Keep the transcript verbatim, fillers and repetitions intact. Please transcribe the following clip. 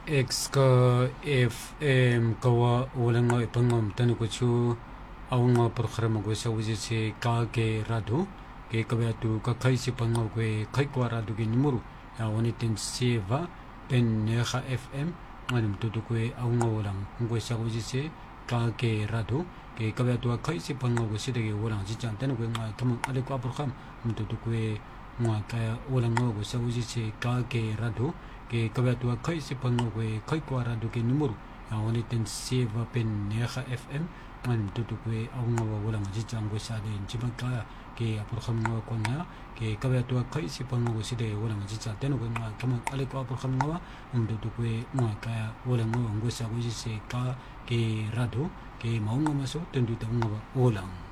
X ka F M kawa walang nga ipangam tanu ko chu awang nga programa ko sa uji se ka ke rado ke kabatu ka kai si pangaw ko kai kwa rado ke numero ya wani ten seva pen neha F M ngalim tutu ko awang nga walang ko sa uji se ka ke rado ke kabatu kai si pangaw ko sida ke walang ji chan tanu ko nga tamang ale ko program tutu ko nga ka walang nga ko sa uji se ka ke rado ke kabatu kai si pangaw ko kai kwa rado ke numero ya wani ten seva pen neha F M ngalim tutu ko awang nga walang ji chan ko sa de jibaka ke program nga ko nga ke kabatu kai si pangaw ko sida walang ji chan tanu ko nga tamang ale ko program nga tutu ko nga ka walang nga ko sa uji se ka ke rado ke maunga maso tendu ta nga walang